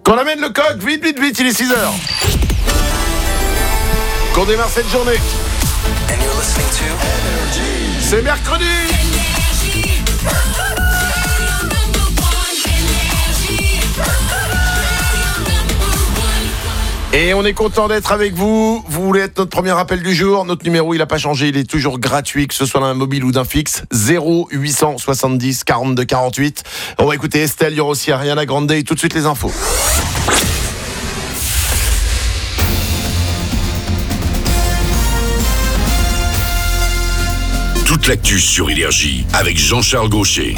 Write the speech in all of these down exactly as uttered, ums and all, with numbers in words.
Qu'on amène le coq, vite, vite, vite, il est six heures. Qu'on démarre cette journée. And you're listening to C'est mercredi. Et on est content d'être avec vous. Vous voulez être notre premier appel du jour. Notre numéro, il n'a pas changé. Il est toujours gratuit, que ce soit d'un mobile ou d'un fixe. zéro huit cent soixante-dix quarante-deux quarante-huit. On va écouter Estelle, il y aura aussi Ariana Grande et tout de suite les infos. Toute l'actu sur Énergie avec Jean-Charles Gaucher.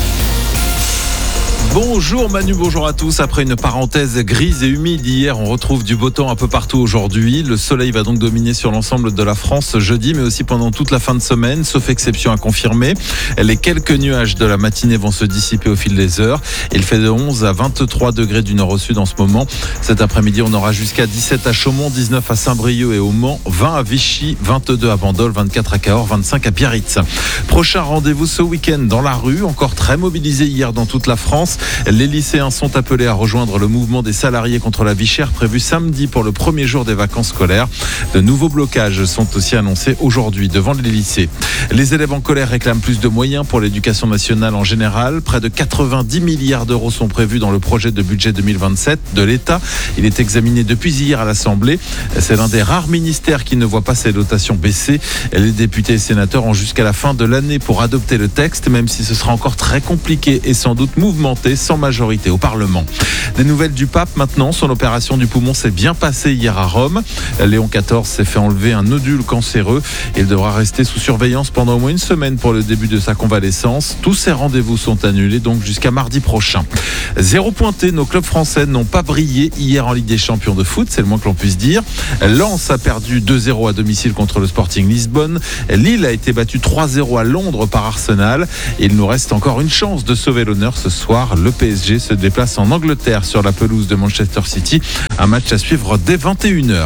Bonjour Manu, bonjour à tous. Après une parenthèse grise et humide hier, on retrouve du beau temps un peu partout aujourd'hui. Le soleil va donc dominer sur l'ensemble de la France jeudi, mais aussi pendant toute la fin de semaine, sauf exception à confirmer. Les quelques nuages de la matinée vont se dissiper au fil des heures. Il fait de onze à vingt-trois degrés du nord au sud en ce moment. Cet après-midi, on aura jusqu'à dix-sept à Chaumont, dix-neuf à Saint-Brieuc et au Mans, vingt à Vichy, vingt-deux à Bandol, vingt-quatre à Cahors, vingt-cinq à Biarritz. Prochain rendez-vous ce week-end dans la rue, encore très mobilisé hier dans toute la France. Les lycéens sont appelés à rejoindre le mouvement des salariés contre la vie chère prévu samedi pour le premier jour des vacances scolaires. De nouveaux blocages sont aussi annoncés aujourd'hui devant les lycées. Les élèves en colère réclament plus de moyens pour l'éducation nationale en général. Près de quatre-vingt-dix milliards d'euros sont prévus dans le projet de budget deux mille vingt-sept de l'État. Il est examiné depuis hier à l'Assemblée. C'est l'un des rares ministères qui ne voit pas ses dotations baisser. Les députés et sénateurs ont jusqu'à la fin de l'année pour adopter le texte, même si ce sera encore très compliqué et sans doute mouvementé, sans majorité au Parlement. Des nouvelles du pape maintenant. Son opération du poumon s'est bien passée hier à Rome. Léon quatorze s'est fait enlever un nodule cancéreux. Il devra rester sous surveillance pendant au moins une semaine pour le début de sa convalescence. Tous ses rendez-vous sont annulés donc jusqu'à mardi prochain. Zéro pointé, nos clubs français n'ont pas brillé hier en Ligue des Champions de foot, c'est le moins que l'on puisse dire. Lens a perdu deux zéro à domicile contre le Sporting Lisbonne. Lille a été battu trois zéro à Londres par Arsenal. Il nous reste encore une chance de sauver l'honneur ce soir. Le P S G se déplace en Angleterre sur la pelouse de Manchester City. Un match à suivre dès vingt et une heures.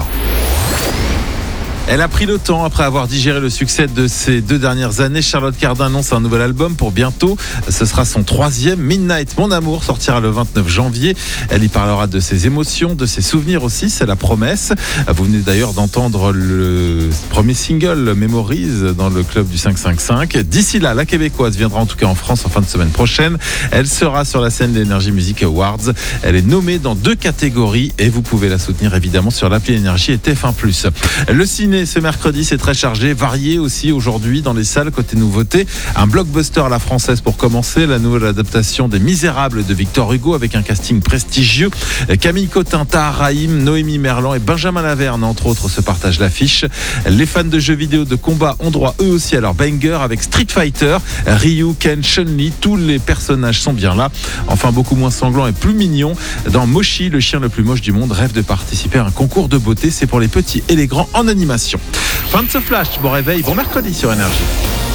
Elle a pris le temps après avoir digéré le succès de ces deux dernières années. Charlotte Cardin annonce un nouvel album pour bientôt. Ce sera son troisième. Midnight, Mon Amour, sortira le vingt-neuf janvier. Elle y parlera de ses émotions, de ses souvenirs aussi. C'est la promesse. Vous venez d'ailleurs d'entendre le premier single Memories dans le club du cinq cent cinquante-cinq. D'ici là, la Québécoise viendra en tout cas en France en fin de semaine prochaine. Elle sera sur la scène de l'Energy Music Awards. Elle est nommée dans deux catégories et vous pouvez la soutenir évidemment sur l'appli Énergie et T F un plus. Le ciné ce mercredi, c'est très chargé, varié aussi aujourd'hui dans les salles côté nouveauté. Un blockbuster à la française pour commencer, la nouvelle adaptation des Misérables de Victor Hugo avec un casting prestigieux. Camille Cotin, Tahar Rahim, Noémie Merlan et Benjamin Laverne entre autres se partagent l'affiche. Les fans de jeux vidéo de combat ont droit eux aussi à leur banger avec Street Fighter, Ryu, Ken, Chun-Li, tous les personnages sont bien là. Enfin beaucoup moins sanglant et plus mignon. Dans Moshi, le chien le plus moche du monde rêve de participer à un concours de beauté, c'est pour les petits et les grands en animation. Fin de ce flash, bon réveil, bon mercredi sur Énergie.